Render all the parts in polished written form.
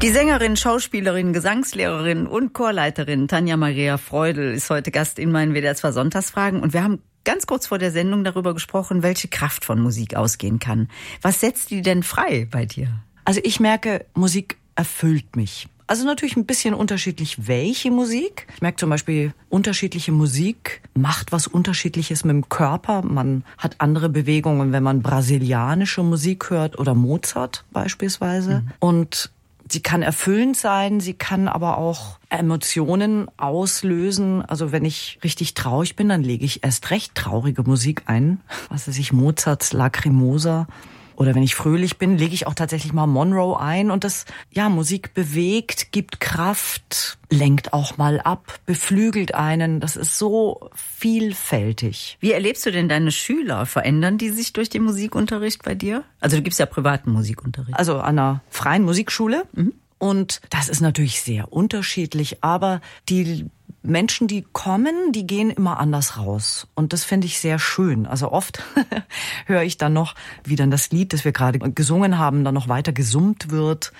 Die Sängerin, Schauspielerin, Gesangslehrerin und Chorleiterin Tanja Maria Freudl ist heute Gast in meinen WDR 2 Sonntagsfragen. Und wir haben ganz kurz vor der Sendung darüber gesprochen, welche Kraft von Musik ausgehen kann. Was setzt die denn frei bei dir? Also ich merke, Musik erfüllt mich. Also natürlich ein bisschen unterschiedlich, welche Musik. Ich merke zum Beispiel, unterschiedliche Musik macht was Unterschiedliches mit dem Körper. Man hat andere Bewegungen, wenn man brasilianische Musik hört oder Mozart beispielsweise. Und sie kann erfüllend sein, sie kann aber auch Emotionen auslösen. Also wenn ich richtig traurig bin, dann lege ich erst recht traurige Musik ein. Was weiß ich, Mozarts Lacrimosa. Oder wenn ich fröhlich bin, lege ich auch tatsächlich mal Monroe ein. Und das, ja, Musik bewegt, gibt Kraft, lenkt auch mal ab, beflügelt einen. Das ist so vielfältig. Wie erlebst du denn deine Schüler? Verändern die sich durch den Musikunterricht bei dir? Also du gibst ja privaten Musikunterricht. Also an einer freien Musikschule. Und das ist natürlich sehr unterschiedlich. Aber die Menschen, die kommen, die gehen immer anders raus. Und das finde ich sehr schön. Also oft höre ich dann noch, wie dann das Lied, das wir gerade gesungen haben, dann noch weiter gesummt wird.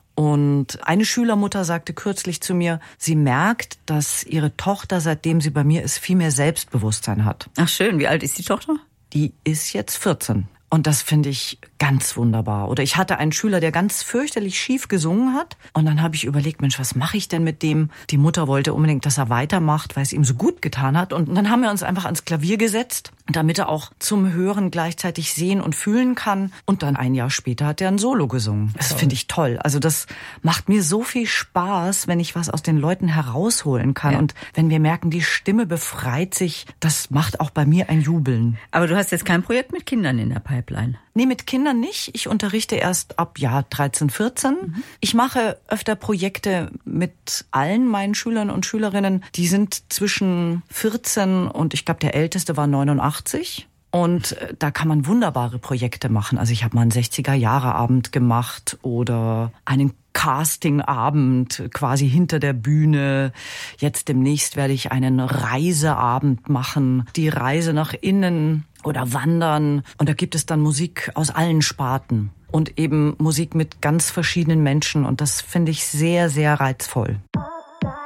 Und eine Schülermutter sagte kürzlich zu mir, sie merkt, dass ihre Tochter, seitdem sie bei mir ist, viel mehr Selbstbewusstsein hat. Ach schön, wie alt ist die Tochter? Die ist jetzt 14. Und das finde ich ganz wunderbar. Oder ich hatte einen Schüler, der ganz fürchterlich schief gesungen hat. Und dann habe ich überlegt, Mensch, was mache ich denn mit dem? Die Mutter wollte unbedingt, dass er weitermacht, weil es ihm so gut getan hat. Und dann haben wir uns einfach ans Klavier gesetzt, damit er auch zum Hören gleichzeitig sehen und fühlen kann. Und dann ein Jahr später hat er ein Solo gesungen. Das finde ich toll. Also das macht mir so viel Spaß, wenn ich was aus den Leuten herausholen kann. Ja. Und wenn wir merken, die Stimme befreit sich, das macht auch bei mir ein Jubeln. Aber du hast jetzt kein Projekt mit Kindern in der Pipeline? Nee, mit Kindern nicht. Ich unterrichte erst ab Jahr 13, 14. Ich mache öfter Projekte mit allen meinen Schülern und Schülerinnen. Die sind zwischen 14 und ich glaube, der Älteste war 89. Und da kann man wunderbare Projekte machen. Also ich habe mal einen 60er-Jahre-Abend gemacht oder einen Casting-Abend quasi hinter der Bühne. Jetzt demnächst werde ich einen Reiseabend machen. Die Reise nach innen oder Wandern. Und da gibt es dann Musik aus allen Sparten. Und eben Musik mit ganz verschiedenen Menschen. Und das finde ich sehr, sehr reizvoll.